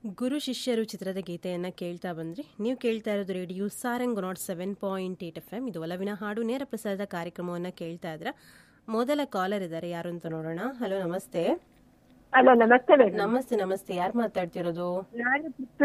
ಗುರು ಶಿಷ್ಯರು ಚಿತ್ರದ ಗೀತೆಯನ್ನು ಕೇಳ್ತಾ ಬಂದ್ರಿ. ನೀವು ಕೇಳ್ತಾ ಇರೋದು ರೇಡಿಯೋ ಸಾರಂಗ್ 107.8 FM. ಇದು ಒಲವಿನ ಹಾಡು ನೇರ ಪ್ರಸಾರದ ಕಾರ್ಯಕ್ರಮವನ್ನು ಕೇಳ್ತಾ ಇದ್ರ. ಮೊದಲ ಕಾಲರ್ ಇದ್ದಾರೆ, ಯಾರು ಅಂತ ನೋಡೋಣ. ಹಲೋ, ನಮಸ್ತೆ. ಹಲೋ, ನಮಸ್ತೆ. ನಮಸ್ತೆ. ಯಾರು ಮಾತಾಡ್ತಿರೋದು? ನಾನು